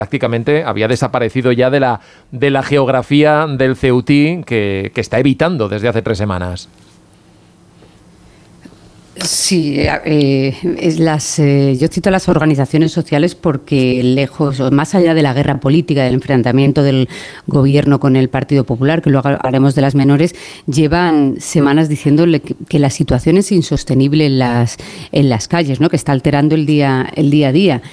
prácticamente había desaparecido ya de la geografía del Ceutí que está evitando desde hace 3 semanas. Sí, yo cito a las organizaciones sociales porque lejos, o más allá de la guerra política, del enfrentamiento del gobierno con el Partido Popular, que luego haremos de las menores, llevan semanas diciéndole que la situación es insostenible en las calles, ¿no? Que está alterando el día a día.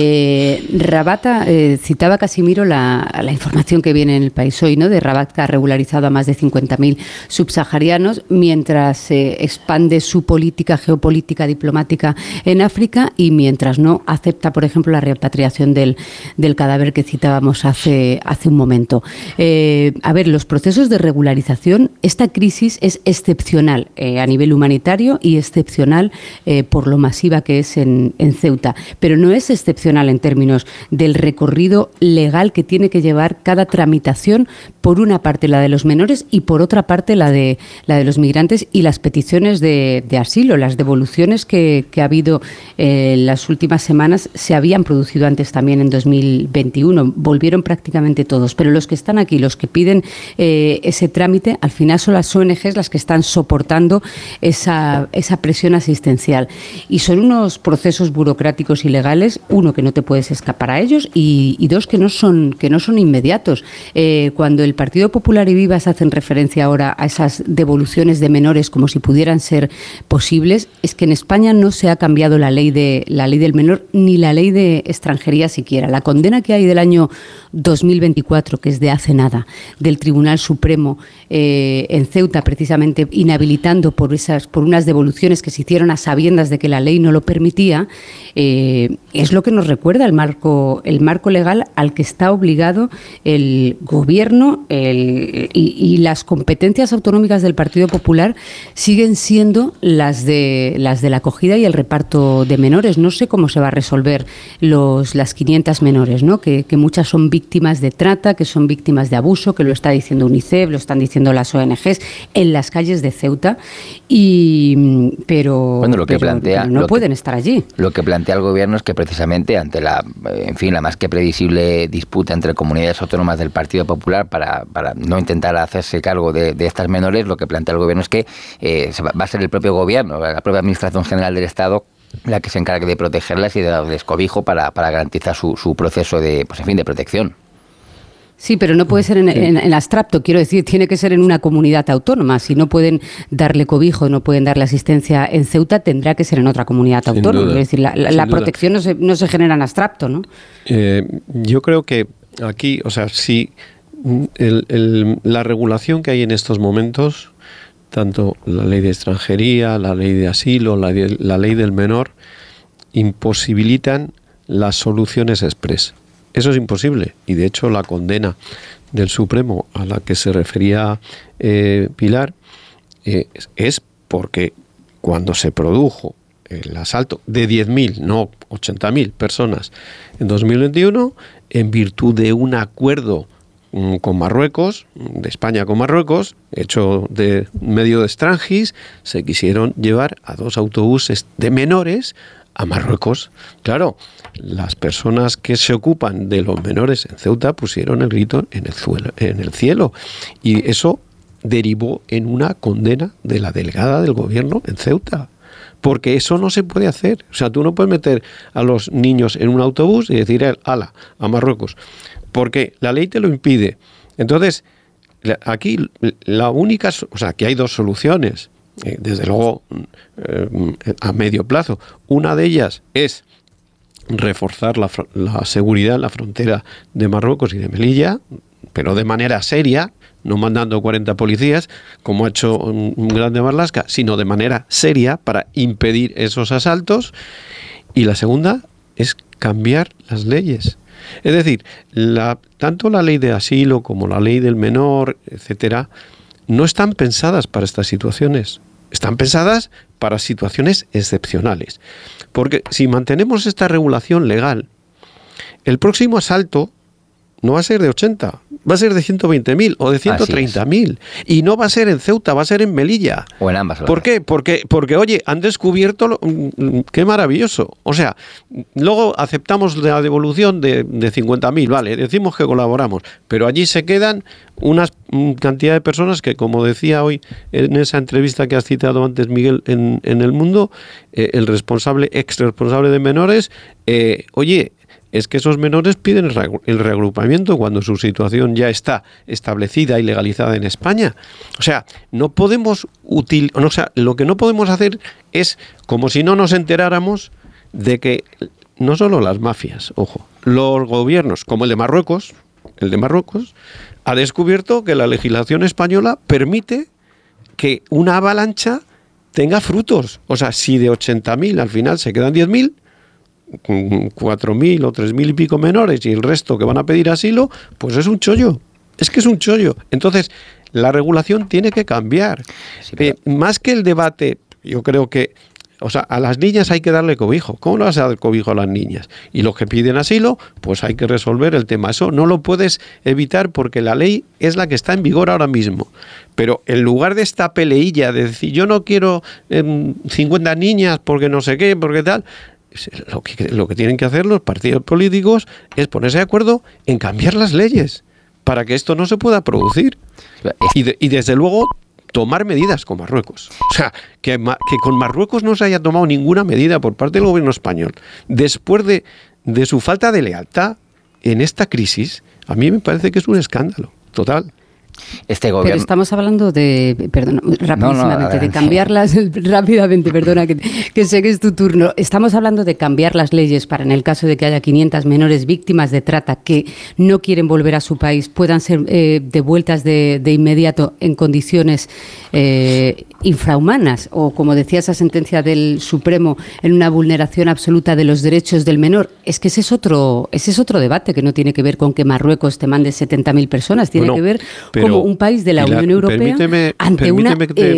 Rabata, citaba Casimiro la información que viene en El País Hoy, ¿no? De Rabat, que ha regularizado a más de 50.000 subsaharianos mientras expande su política geopolítica diplomática en África y mientras no acepta, por ejemplo, la repatriación del cadáver que citábamos hace un momento. A ver, los procesos de regularización, esta crisis es excepcional a nivel humanitario y excepcional por lo masiva que es en Ceuta, pero no es excepcional en términos del recorrido legal que tiene que llevar cada tramitación, por una parte la de los menores y por otra parte la de los migrantes y las peticiones de asilo. Las devoluciones que ha habido en las últimas semanas se habían producido antes también en 2021. Volvieron prácticamente todos, pero los que están aquí, los que piden ese trámite, al final son las ONGs las que están soportando esa presión asistencial. Y son unos procesos burocráticos y legales, uno, que no te puedes escapar a ellos y dos, que no son inmediatos. Cuando el Partido Popular y Vivas hacen referencia ahora a esas devoluciones de menores como si pudieran ser posibles, es que en España no se ha cambiado la ley del menor ni la ley de extranjería siquiera. La condena que hay del año 2024, que es de hace nada, del Tribunal Supremo en Ceuta, precisamente inhabilitando por unas devoluciones que se hicieron a sabiendas de que la ley no lo permitía, es lo que nos recuerda el marco legal al que está obligado el gobierno y las competencias autonómicas del Partido Popular siguen siendo las de la acogida y el reparto de menores. No sé cómo se va a resolver las 500 menores, ¿no? Que muchas son víctimas de trata, que son víctimas de abuso, que lo está diciendo UNICEF, lo están diciendo las ONGs en las calles de Ceuta, pero no pueden estar allí. Lo que plantea el gobierno es que precisamente ante la más que previsible disputa entre comunidades autónomas del Partido Popular para no intentar hacerse cargo de estas menores, lo que plantea el gobierno es que va a ser el propio gobierno, la propia Administración General del Estado, la que se encargue de protegerlas y de darles cobijo para garantizar su proceso de protección. Sí, pero no puede ser en abstracto, quiero decir, tiene que ser en una comunidad autónoma. Si no pueden darle cobijo, no pueden darle asistencia en Ceuta, tendrá que ser en otra comunidad autónoma. Es decir, la protección no se genera en abstracto, ¿no? Yo creo que aquí, o sea, si la regulación que hay en estos momentos, tanto la ley de extranjería, la ley de asilo, la ley del menor, imposibilitan las soluciones express. Eso es imposible. Y de hecho la condena del Supremo a la que se refería Pilar es porque cuando se produjo el asalto de 10.000, no 80.000 personas en 2021, en virtud de un acuerdo con Marruecos, de España con Marruecos, hecho de medio de Extranjis, se quisieron llevar a 2 autobuses de menores a Marruecos. Claro, las personas que se ocupan de los menores en Ceuta pusieron el grito en el cielo, y eso derivó en una condena de la delegada del gobierno en Ceuta. Porque eso no se puede hacer. O sea, tú no puedes meter a los niños en un autobús y decir, ¡hala!, a Marruecos. Porque la ley te lo impide. Entonces, aquí la única... O sea, que hay 2 soluciones, desde luego, a medio plazo. Una de ellas es reforzar la seguridad en la frontera de Marruecos y de Melilla, pero de manera seria, no mandando 40 policías, como ha hecho un grande Marlaska, sino de manera seria para impedir esos asaltos. Y la segunda es cambiar las leyes. Es decir, tanto la ley de asilo como la ley del menor, etcétera, no están pensadas para estas situaciones. Están pensadas para situaciones excepcionales. Porque si mantenemos esta regulación legal, el próximo asalto no va a ser de 80, va a ser de 120.000 o de 130.000. Y no va a ser en Ceuta, va a ser en Melilla. O en ambas. ¿Por qué? Porque, oye, han descubierto, qué maravilloso. O sea, luego aceptamos la devolución de 50.000, vale, decimos que colaboramos, pero allí se quedan una cantidad de personas que, como decía hoy en esa entrevista que has citado antes, Miguel, en El Mundo, el ex responsable de menores, oye, es que esos menores piden el reagrupamiento cuando su situación ya está establecida y legalizada en España. O sea, no podemos lo que no podemos hacer es como si no nos enteráramos de que no solo las mafias, ojo, los gobiernos, como el de Marruecos, ha descubierto que la legislación española permite que una avalancha tenga frutos. O sea, si de 80.000 al final se quedan 10.000, 4.000 o 3.000 y pico menores y el resto que van a pedir asilo, pues es un chollo. Es que es un chollo. Entonces, la regulación tiene que cambiar. Sí, más que el debate, yo creo que, o sea, a las niñas hay que darle cobijo. ¿Cómo le vas a dar cobijo a las niñas? Y los que piden asilo, pues hay que resolver el tema. Eso no lo puedes evitar porque la ley es la que está en vigor ahora mismo. Pero en lugar de esta peleilla de decir, yo no quiero 50 niñas porque no sé qué, porque tal, lo que tienen que hacer los partidos políticos es ponerse de acuerdo en cambiar las leyes para que esto no se pueda producir. Y desde luego tomar medidas con Marruecos. O sea, que con Marruecos no se haya tomado ninguna medida por parte del gobierno español después de su falta de lealtad en esta crisis, a mí me parece que es un escándalo total. Este gobierno... Pero estamos hablando de, perdona, rapidísimamente, de cambiarlas, rápidamente, perdona, que sé que es tu turno. Estamos hablando de cambiar las leyes para, en el caso de que haya 500 menores víctimas de trata que no quieren volver a su país, puedan ser devueltas de inmediato en condiciones infrahumanas, o como decía esa sentencia del Supremo, en una vulneración absoluta de los derechos del menor. Es que ese es otro debate que no tiene que ver con que Marruecos te mande 70.000 personas, tiene que ver como un país de la Unión Europea ante una...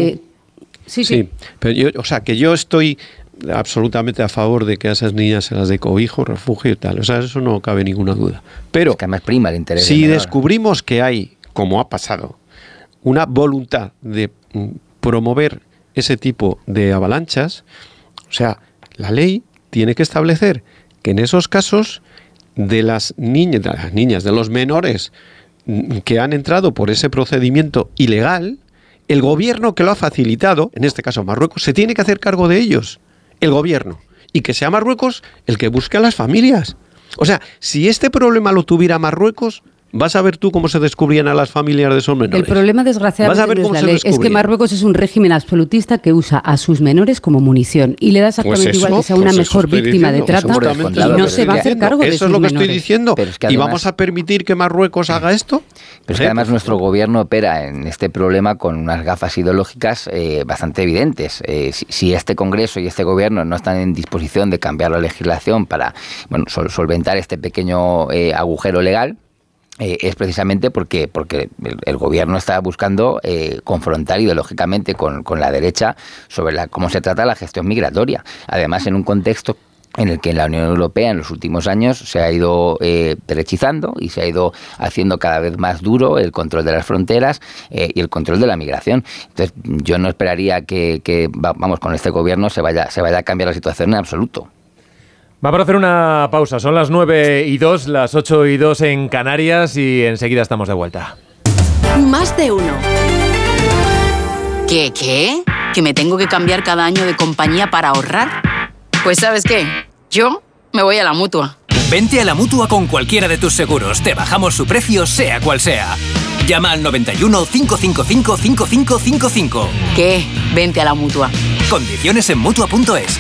Sí, pero yo estoy absolutamente a favor de que a esas niñas se las dé cobijo, refugio y tal. O sea, eso no cabe ninguna duda. Pero es que además prima el interés. Si descubrimos que hay, como ha pasado, una voluntad de promover ese tipo de avalanchas, o sea, la ley tiene que establecer que en esos casos de las niñas, de los menores que han entrado por ese procedimiento ilegal, el gobierno que lo ha facilitado, en este caso Marruecos, se tiene que hacer cargo de ellos, el gobierno, y que sea Marruecos el que busque a las familias. O sea, si este problema lo tuviera Marruecos, vas a ver tú cómo se descubrían a las familias de esos menores. El problema, desgraciadamente, no es la ley. Es que Marruecos es un régimen absolutista que usa a sus menores como munición y le da exactamente igual que sea una mejor víctima de trata y no se va a hacer cargo de sus menores. Eso es lo que estoy diciendo. ¿Y vamos a permitir que Marruecos haga esto? Pero es que además nuestro gobierno opera en este problema con unas gafas ideológicas bastante evidentes. Si este Congreso y este gobierno no están en disposición de cambiar la legislación para solventar este pequeño agujero legal, es precisamente porque el gobierno está buscando confrontar ideológicamente con la derecha sobre cómo se trata la gestión migratoria. Además, en un contexto en el que la Unión Europea en los últimos años se ha ido derechizando y se ha ido haciendo cada vez más duro el control de las fronteras y el control de la migración. Entonces, yo no esperaría que con este gobierno se vaya a cambiar la situación en absoluto. Vamos a hacer una pausa. Son las 9:02, las 8:02 en Canarias y enseguida estamos de vuelta. Más de uno. ¿Qué? ¿Que me tengo que cambiar cada año de compañía para ahorrar? Pues ¿sabes qué? Yo me voy a la Mutua. Vente a la Mutua con cualquiera de tus seguros. Te bajamos su precio, sea cual sea. Llama al 91 555 5555. ¿Qué? Vente a la Mutua. Condiciones en Mutua.es.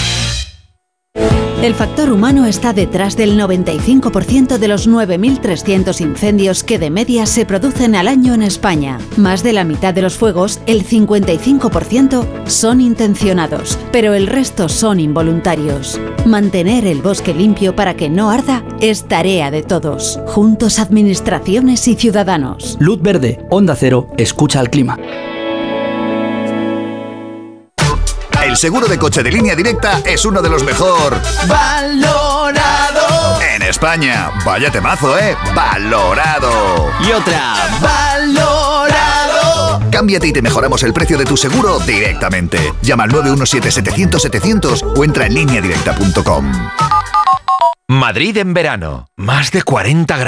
El factor humano está detrás del 95% de los 9.300 incendios que de media se producen al año en España. Más de la mitad de los fuegos, el 55%, son intencionados, pero el resto son involuntarios. Mantener el bosque limpio para que no arda es tarea de todos. Juntos, administraciones y ciudadanos. Luz verde, Onda Cero, escucha al clima. El seguro de coche de Línea Directa es uno de los mejor valorados En España, vaya temazo, ¿eh? ¡Valorado! Y otra, ¡valorado! Cámbiate y te mejoramos el precio de tu seguro directamente. Llama al 917-700-700 o entra en lineadirecta.com. Madrid en verano. Más de 40 grados.